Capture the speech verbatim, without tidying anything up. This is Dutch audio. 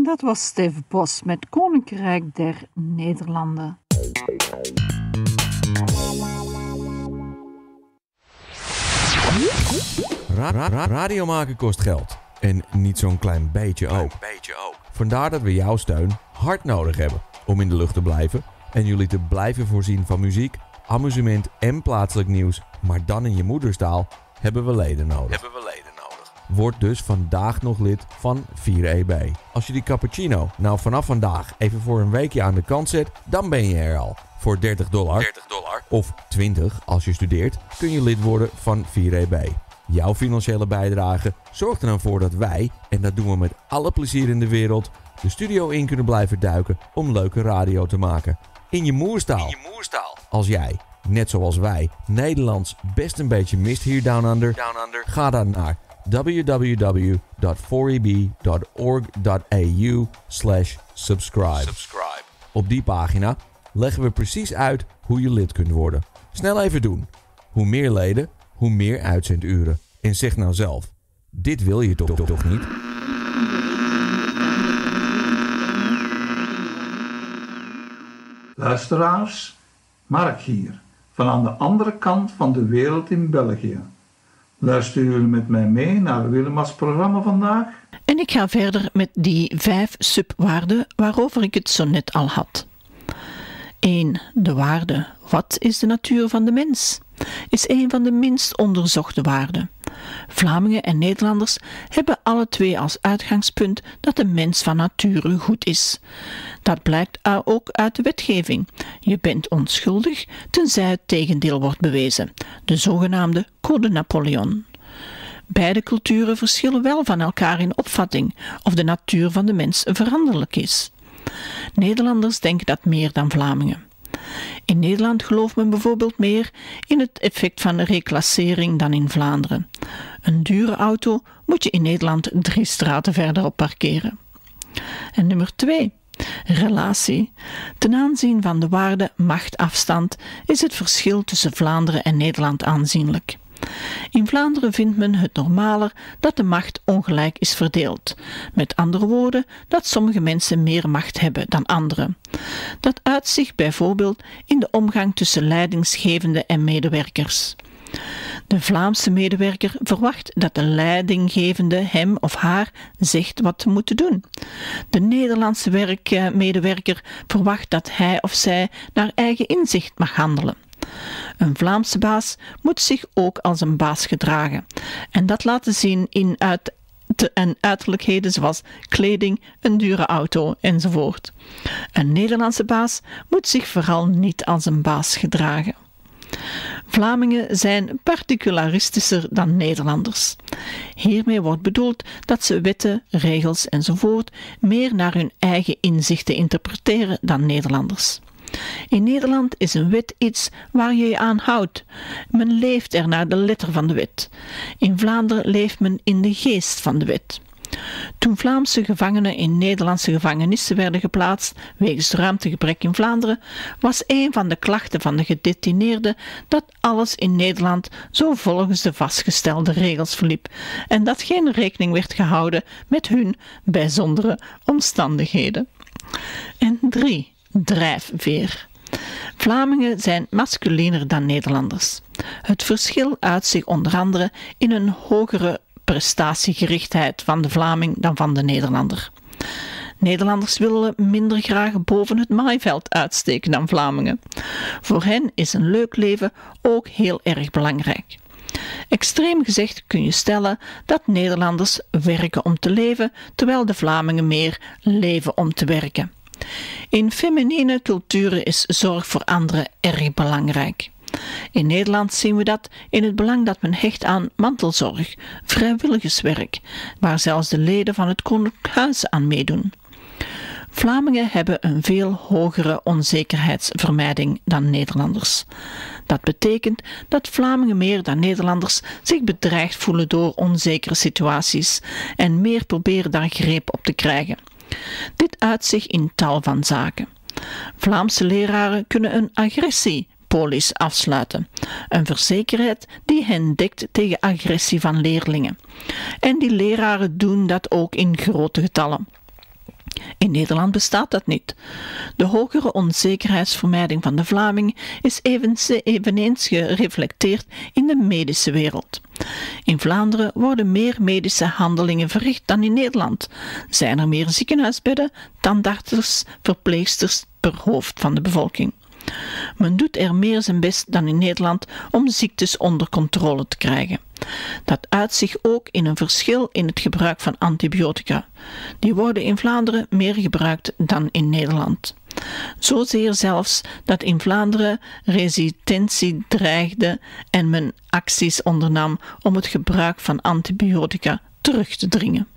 Dat was Stef Bos met Koninkrijk der Nederlanden. Ra- ra- ra- radio maken kost geld. En niet zo'n klein beetje ook. beetje ook. Vandaar dat we jouw steun hard nodig hebben om in de lucht te blijven en jullie te blijven voorzien van muziek, amusement en plaatselijk nieuws, maar dan in je moederstaal, hebben we leden nodig. Hebben we leden nodig. Word dus vandaag nog lid van vier E B. Als je die cappuccino nou vanaf vandaag even voor een weekje aan de kant zet, dan ben je er al. Voor dertig dollar, dertig dollar of twintig als je studeert, kun je lid worden van vier E B. Jouw financiële bijdrage zorgt er dan voor dat wij, en dat doen we met alle plezier in de wereld, de studio in kunnen blijven duiken om leuke radio te maken. In je moerstaal. In je moerstaal. Als jij, net zoals wij, Nederlands best een beetje mist hier down under, down under. Ga dan naar w w w dot four e b dot org dot a u slash subscribe. subscribe. Op die pagina leggen we precies uit hoe je lid kunt worden. Snel even doen. Hoe meer leden, hoe meer uitzenduren. En zeg nou zelf, dit wil je toch, toch, toch niet? Luisteraars, Mark hier, van aan de andere kant van de wereld in België. Luisteren jullie met mij mee naar Willemas programma vandaag? En ik ga verder met die vijf subwaarden waarover ik het zo net al had. één. De waarde. Wat is de natuur van de mens? Is een van de minst onderzochte waarden. Vlamingen en Nederlanders hebben alle twee als uitgangspunt dat de mens van nature goed is. Dat blijkt ook uit de wetgeving. Je bent onschuldig tenzij het tegendeel wordt bewezen. De zogenaamde Code Napoleon. Beide culturen verschillen wel van elkaar in opvatting of de natuur van de mens veranderlijk is. Nederlanders denken dat meer dan Vlamingen. In Nederland gelooft men bijvoorbeeld meer in het effect van reclassering dan in Vlaanderen. Een dure auto moet je in Nederland drie straten verderop parkeren. En nummer twee. Relatie. Ten aanzien van de waarde macht-afstand is het verschil tussen Vlaanderen en Nederland aanzienlijk. In Vlaanderen vindt men het normaler dat de macht ongelijk is verdeeld. Met andere woorden, dat sommige mensen meer macht hebben dan anderen. Dat uit zich bijvoorbeeld in de omgang tussen leidinggevende en medewerkers. De Vlaamse medewerker verwacht dat de leidinggevende hem of haar zegt wat ze moeten doen. De Nederlandse werkmedewerker verwacht dat hij of zij naar eigen inzicht mag handelen. Een Vlaamse baas moet zich ook als een baas gedragen en dat laten zien in uit en uiterlijkheden zoals kleding, een dure auto enzovoort. Een Nederlandse baas moet zich vooral niet als een baas gedragen. Vlamingen zijn particularistischer dan Nederlanders. Hiermee wordt bedoeld dat ze wetten, regels enzovoort meer naar hun eigen inzichten interpreteren dan Nederlanders. In Nederland is een wet iets waar je je aan houdt. Men leeft er naar de letter van de wet. In Vlaanderen leeft men in de geest van de wet. Toen Vlaamse gevangenen in Nederlandse gevangenissen werden geplaatst wegens ruimtegebrek in Vlaanderen, was een van de klachten van de gedetineerden dat alles in Nederland zo volgens de vastgestelde regels verliep en dat geen rekening werd gehouden met hun bijzondere omstandigheden. En drie. Drijfveer. Vlamingen zijn masculiner dan Nederlanders. Het verschil uit zich onder andere in een hogere prestatiegerichtheid van de Vlaming dan van de Nederlander. Nederlanders willen minder graag boven het maaiveld uitsteken dan Vlamingen. Voor hen is een leuk leven ook heel erg belangrijk. Extreem gezegd kun je stellen dat Nederlanders werken om te leven, terwijl de Vlamingen meer leven om te werken. In feminine culturen is zorg voor anderen erg belangrijk. In Nederland zien we dat in het belang dat men hecht aan mantelzorg, vrijwilligerswerk, waar zelfs de leden van het Koninklijk Huis aan meedoen. Vlamingen hebben een veel hogere onzekerheidsvermijding dan Nederlanders. Dat betekent dat Vlamingen meer dan Nederlanders zich bedreigd voelen door onzekere situaties en meer proberen daar greep op te krijgen. Dit uit zich in tal van zaken. Vlaamse leraren kunnen een agressiepolis afsluiten, een verzekerdheid die hen dekt tegen agressie van leerlingen. En die leraren doen dat ook in grote getallen. In Nederland bestaat dat niet. De hogere onzekerheidsvermijding van de Vlaming is eveneens gereflecteerd in de medische wereld. In Vlaanderen worden meer medische handelingen verricht dan in Nederland. Zijn er meer ziekenhuisbedden, tandartsers, verpleegsters per hoofd van de bevolking. Men doet er meer zijn best dan in Nederland om ziektes onder controle te krijgen. Dat uit zich ook in een verschil in het gebruik van antibiotica. Die worden in Vlaanderen meer gebruikt dan in Nederland. Zozeer zelfs dat in Vlaanderen resistentie dreigde en men acties ondernam om het gebruik van antibiotica terug te dringen.